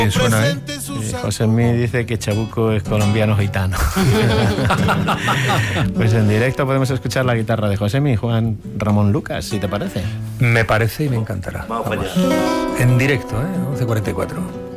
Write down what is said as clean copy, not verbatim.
Suena, ¿eh? Josemí dice que Chabuco es colombiano gitano. Pues en directo podemos escuchar la guitarra de Josemí, Juan Ramón Lucas, si te parece. Me parece y me encantará. Vamos para allá. En directo, 11:44.